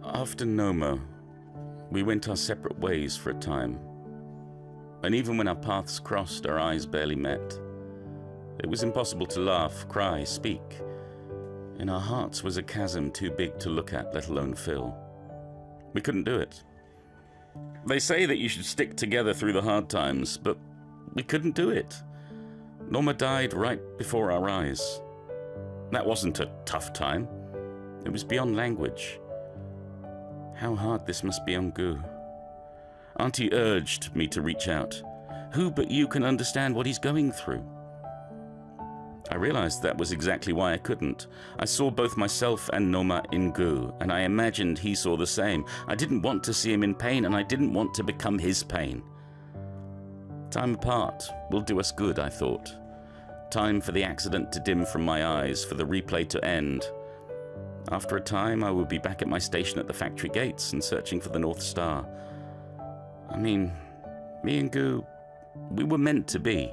After Noma, we went our separate ways for a time. And even when our paths crossed, our eyes barely met. It was impossible to laugh, cry, speak. In our hearts was a chasm too big to look at, let alone fill. We couldn't do it. They say that you should stick together through the hard times, but we couldn't do it. Noma died right before our eyes. That wasn't a tough time. It was beyond language. How hard this must be on Gu. Auntie urged me to reach out. Who but you can understand what he's going through? I realized that was exactly why I couldn't. I saw both myself and Noma in Gu, and I imagined he saw the same. I didn't want to see him in pain, and I didn't want to become his pain. Time apart will do us good, I thought. Time for the accident to dim from my eyes, for the replay to end. After a time, I would be back at my station at the factory gates and searching for the North Star. I mean, me and Gu, we were meant to be.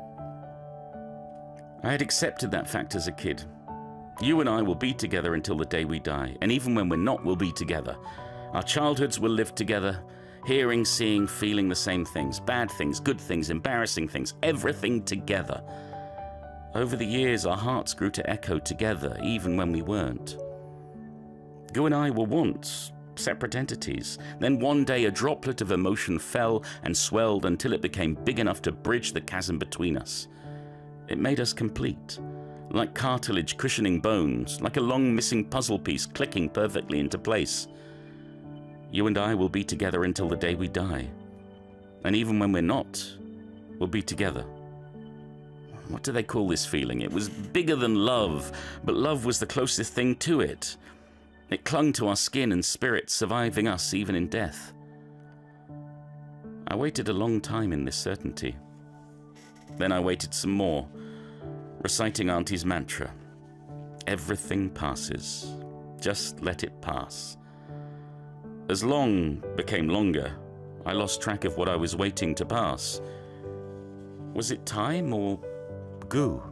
I had accepted that fact as a kid. You and I will be together until the day we die, and even when we're not, we'll be together. Our childhoods will live together, hearing, seeing, feeling the same things, bad things, good things, embarrassing things, everything together. Over the years, our hearts grew to echo together, even when we weren't. Gu and I were once separate entities. Then one day a droplet of emotion fell and swelled until it became big enough to bridge the chasm between us. It made us complete, like cartilage cushioning bones, like a long missing puzzle piece clicking perfectly into place. You and I will be together until the day we die. And even when we're not, we'll be together. What do they call this feeling? It was bigger than love, but love was the closest thing to it. It clung to our skin and spirit, surviving us even in death. I waited a long time in this certainty. Then I waited some more, reciting Auntie's mantra. Everything passes. Just let it pass. As long became longer, I lost track of what I was waiting to pass. Was it time or Gu?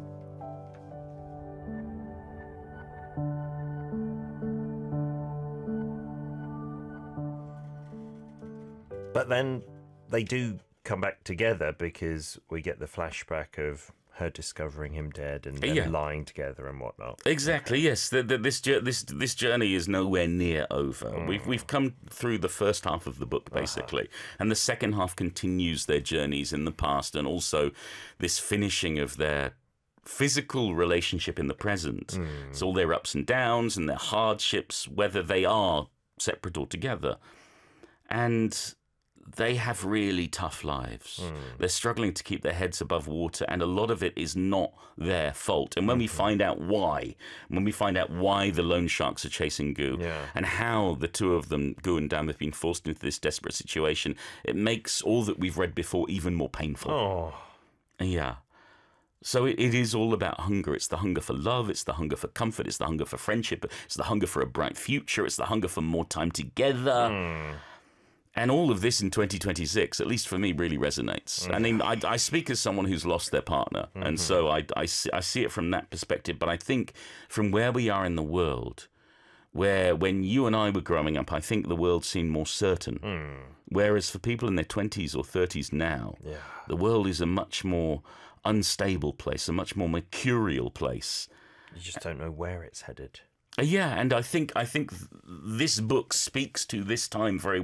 But then they do come back together because we get the flashback of her discovering him dead and them lying together and whatnot. Exactly, yes. This journey is nowhere near over. We've come through the first half of the book, basically, and the second half continues their journeys in the past and also this finishing of their physical relationship in the present. It's all their ups and downs and their hardships, whether they are separate or together. And they have really tough lives. They're struggling to keep their heads above water, and a lot of it is not their fault. And when we find out why, the loan sharks are chasing Gu, and how the two of them, Gu and Dam, have been forced into this desperate situation, it makes all that we've read before even more painful. Yeah. So it is all about hunger. It's the hunger for love. It's the hunger for comfort. It's the hunger for friendship. It's the hunger for a bright future. It's the hunger for more time together. And all of this in 2026, at least for me, really resonates. I mean, I speak as someone who's lost their partner, and so I see it from that perspective. But I think from where we are in the world, where when you and I were growing up, I think the world seemed more certain. Whereas for people in their 20s or 30s now, the world is a much more unstable place, a much more mercurial place. You just don't know where it's headed. Yeah, and I think this book speaks to this time very